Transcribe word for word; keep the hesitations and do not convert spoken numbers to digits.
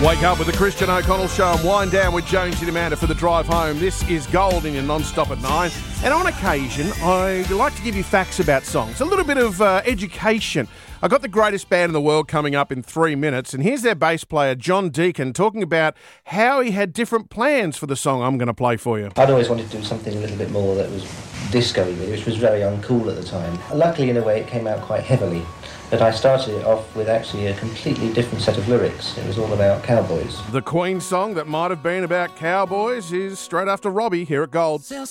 Wake up with the Christian O'Connell Show and wind down with Jonesy and Amanda for the drive home. This is Gold in your non-stop at nine. And on occasion, I like to give you facts about songs. A little bit of uh, education. I got the greatest band in the world coming up in three minutes. And here's their bass player, John Deacon, talking about how he had different plans for the song I'm going to play for you. I'd always wanted to do something a little bit more that was disco-y, which was very uncool at the time. Luckily, in a way, it came out quite heavily. But I started it off with actually a completely different set of lyrics. It was all about cowboys. The Queen song that might have been about cowboys is straight after Robbie here at Gold.